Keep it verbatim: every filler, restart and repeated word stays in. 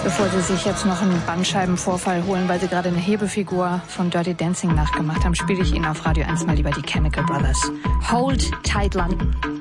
Bevor Sie sich jetzt noch einen Bandscheibenvorfall holen, weil Sie gerade eine Hebefigur von Dirty Dancing nachgemacht haben, spiele ich Ihnen auf Radio eins mal lieber die Chemical Brothers. Hold Tight London.